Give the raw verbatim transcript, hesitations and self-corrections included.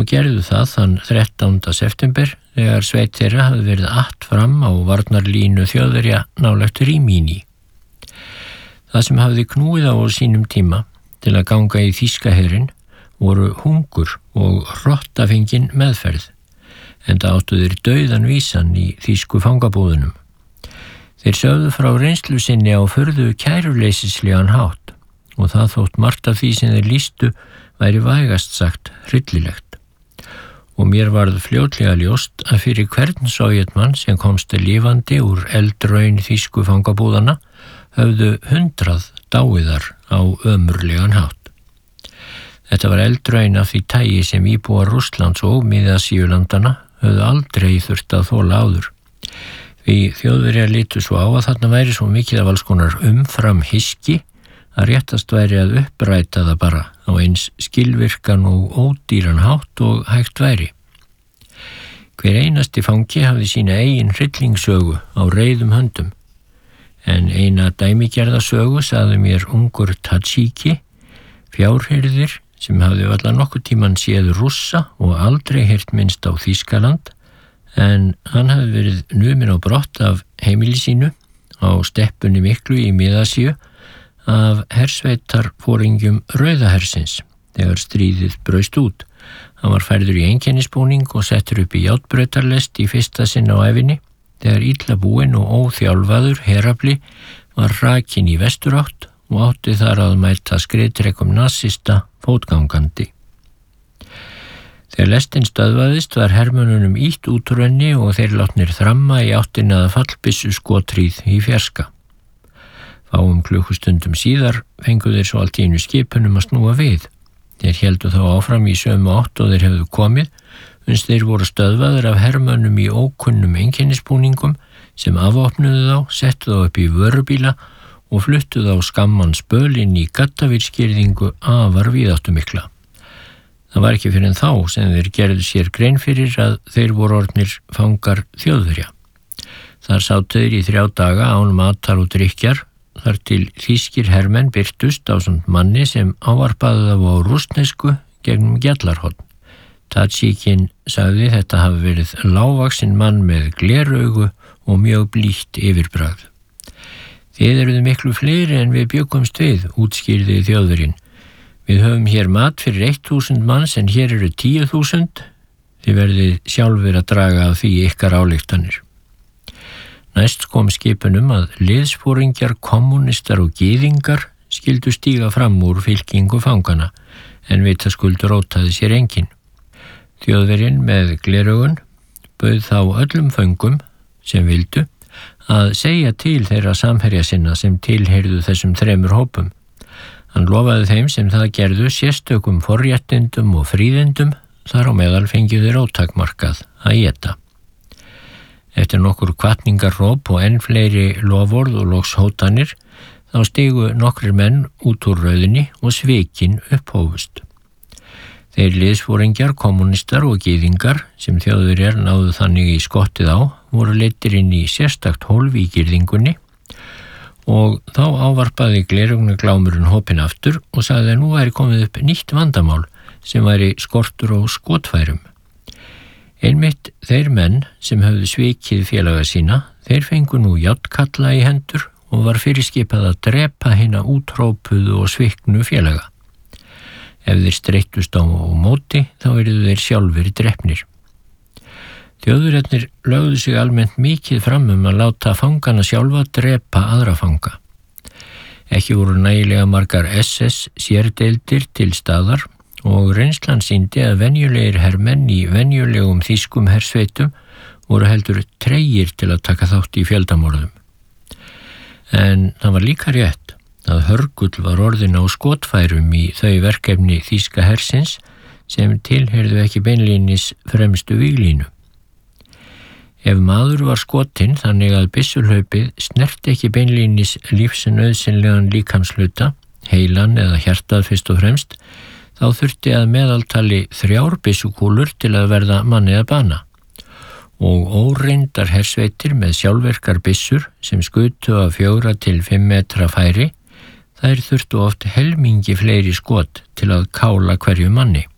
og gerðu það þann þrettánda september þegar sveit þeirra hafði verið att fram á varnarlínu Þjóðverja nálægt Rímini. Það sem hafði knúið á sínum tíma til að ganga í þýska herinn voru hungur og hrottafengin meðferð, enda áttu þeir dauðan vísan í þýsku fangabúðunum. Þeir sögðu frá reynslu sinni á furðu kæruleysislegan hátt og það þótt margt af því sem þeir lýstu væri vægast sagt hryllilegt. Og mér varð fljótlega ljóst að fyrir hvern sovjetmann sem komst lifandi úr eldraun þýsku fangabúðana höfðu hundrað dáiðar á ömurlegan hátt. Þetta var eldraun af því tagi sem íbúar Rússlands og Mið-Asíulandana höfðu aldrei þurft að þola áður. Því Þjóðverjar litu svo á að þarna væri svo mikið af alls konar umfram hyski að réttast væri að uppræta það bara á eins skilvirkan og ódýran hátt og hægt væri. Hver einasti fangi hafði sína eigin hryllingssögu á reiðum höndum, en eina dæmigerða sögu sagði mér ungur Tadzjiki, fjárhirðir sem hafði varla nokkuð tíman séð Rússa og aldrei heyrt minnst á Þýskaland, en hann hafði verið numinn á brott af heimili sínu á steppunni miklu í Mið-Asíu af hersveitarforingjum Rauðahersins þegar stríðið braust út. Hann var færður í einkennisbúning og settur upp í járnbrautarlest í fyrsta sinn á ævinni þegar illa búinn og óþjálfaður herafli var rakinn í vesturátt og átti þar að mæta skriðtrekum nasista fótgangandi. Þegar lestin stöðvaðist var hermönnunum ýtt út úr henni og þeir látnir þramma í áttina að fallbyssu skotríð í fjarska. Fáum klukkustundum síðar fengu þeir svo allt í einu skipunum að snúa við. Þeir héldu þá áfram í sömu átt og þeir hefðu komið, uns þeir voru stöðvaðir af hermönnum í ókunnum einkennisbúningum sem afvopnuðu þá, settu þá upp í vörubíla og fluttu þá skamman spöl inn í Gaddavírskirðingu afar víðáttumikla. Það var ekki fyrir en þá sem þeir gerðu sér grein fyrir að þeir voru orðnir fangar Þjóðverja. Þar sátu þeir í þrjá daga án matar og drykkjar, þar til þýskir hermenn birtust ásamt manni sem ávarpaði þá á rússnesku gegnum Gjallarhorn. Tadzjikin sagði þetta hafi verið lágvaxinn mann með gleraugu og mjög blítt yfirbragð. Þið eruð miklu fleiri en við bjuggumst við, útskýrði Þjóðverjinn. Við höfum hér mat fyrir eitt þúsund manns en hér eru tíu þúsund. Þið verðið sjálfur að draga af því ykkar ályktanir. Næst kom skipunum að liðsforingjar, kommunistar og gyðingar skyldu stíga fram úr fylkingu fangana, en vitaskuld rótaði sér enginn. Þjóðverjinn með gleraugun bauð þá öllum föngum sem vildu að segja til þeirra samherja sinna sem tilheyrðu þessum þremur hópum. Hann lofaði þeim sem það gerðu sérstökum forréttindum og fríðindum, þar á meðal fengju þeir ótakmarkað að éta. Eftir nokkur hvatningarróp og enn fleiri loforð og loks hótanir, þá stigu nokkrir menn út úr rauðinni og svikin upphófust. Þeir liðsforingjar, kommunistar og gyðingar sem Þjóðverjar náðu þannig í skottið á, voru leiddir inn í sérstakt hólf í girðingunni og þá ávarpaði gleraugnaglámurinn hópinn aftur og sagði að nú væri komið upp nýtt vandamál sem væri skortur á skotfærum. Einmitt þeir menn sem höfðu svikið félaga sína, þeir fengu nú járnkalla í hendur og var fyrirskipað að drepa hina úthrópuðu og sviknu félaga. Ef þeir streittust á móti, þá yrðu þeir sjálfur drepnir. Þjóðverjarnir lögðu sig almennt mikið fram um að láta fangana sjálfa drepa aðra fanga. Ekki voru nægilega margar S S sérdeildir til staðar og reynslan sýndi að venjulegir hermenn í venjulegum þýskum hersveitum voru heldur tregir til að taka þátt í fjöldamorðum. En það var líka rétt að hörgull var orðin á skotfærum í þau verkefni þýska hersins sem tilheyrðu ekki beinlínis fremstu víglínu. Ef maður var skotinn þannig að byssulhlaupið snerti ekki beinlínis lífsnauðsynlegan líkamshluta, heilan eða hjartað fyrst og fremst, þá þurfti að meðaltali þrjár byssukúlur til að verða manni að bana. Og óreyndar hersveitir með sjálfverkar byssur sem skutu af fjóra til fimm metra færi, þær þurftu oft helmingi fleiri skot til að kála hverju manni.